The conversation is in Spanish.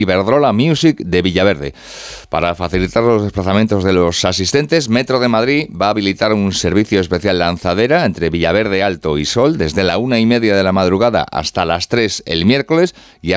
Iberdrola Music de Villaverde. Para facilitar los desplazamientos de los asistentes, Metro de Madrid va a habilitar un servicio especial lanzadera entre Villaverde Alto y Sol desde la 1:30 de la madrugada hasta las 3 el miércoles y